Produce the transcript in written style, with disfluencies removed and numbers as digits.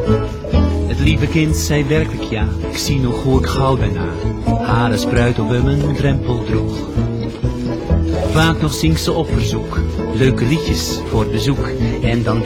Het lieve kind zei werkelijk ja, ik zie nog hoe ik gauw daarna hare spruit op mijn drempel droeg. Vaak nog zingt ze op verzoek, leuke liedjes voor bezoek. En dan